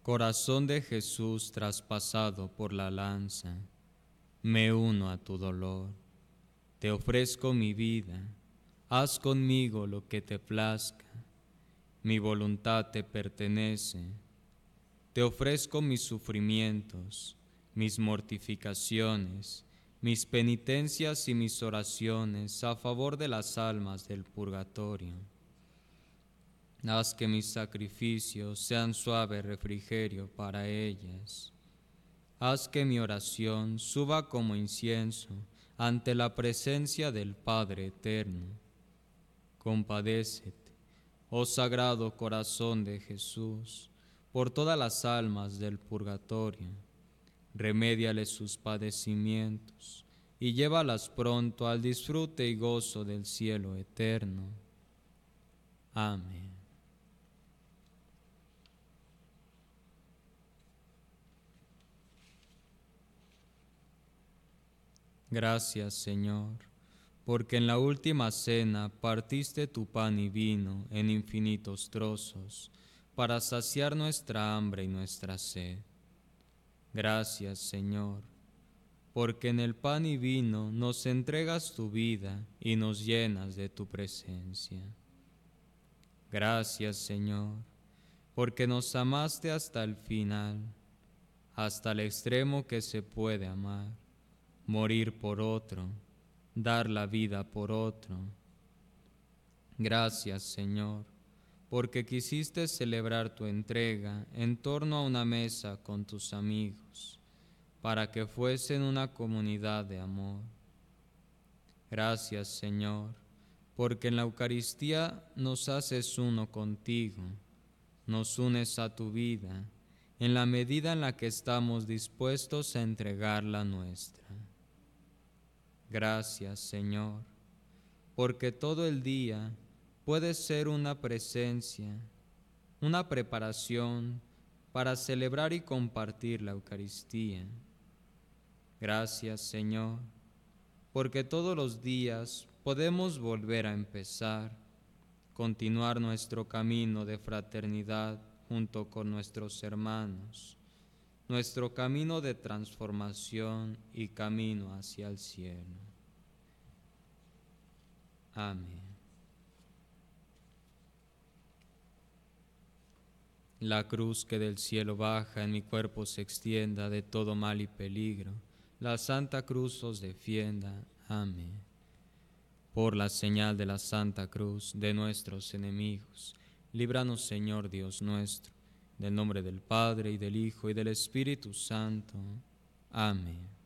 Corazón de Jesús traspasado por la lanza, me uno a tu dolor. Te ofrezco mi vida, haz conmigo lo que te plazca. Mi voluntad te pertenece. Te ofrezco mis sufrimientos, mis mortificaciones, mis penitencias y mis oraciones a favor de las almas del purgatorio. Haz que mis sacrificios sean suave refrigerio para ellas. Haz que mi oración suba como incienso ante la presencia del Padre Eterno. Compadécete, oh Sagrado Corazón de Jesús, por todas las almas del purgatorio. Remédiale sus padecimientos y llévalas pronto al disfrute y gozo del cielo eterno. Amén. Gracias, Señor, porque en la última cena partiste tu pan y vino en infinitos trozos para saciar nuestra hambre y nuestra sed. Gracias, Señor, porque en el pan y vino nos entregas tu vida y nos llenas de tu presencia. Gracias, Señor, porque nos amaste hasta el final, hasta el extremo que se puede amar. Morir por otro, dar la vida por otro. Gracias, Señor, porque quisiste celebrar tu entrega en torno a una mesa con tus amigos, para que fuesen una comunidad de amor. Gracias, Señor, porque en la Eucaristía nos haces uno contigo, nos unes a tu vida, en la medida en la que estamos dispuestos a entregar la nuestra. Gracias, Señor, porque todo el día puede ser una presencia, una preparación para celebrar y compartir la Eucaristía. Gracias, Señor, porque todos los días podemos volver a empezar, continuar nuestro camino de fraternidad junto con nuestros hermanos, nuestro camino de transformación y camino hacia el cielo. Amén. La cruz que del cielo baja en mi cuerpo se extienda de todo mal y peligro. La Santa Cruz os defienda. Amén. Por la señal de la Santa Cruz de nuestros enemigos, líbranos, Señor Dios nuestro, del nombre del Padre, y del Hijo, y del Espíritu Santo. Amén.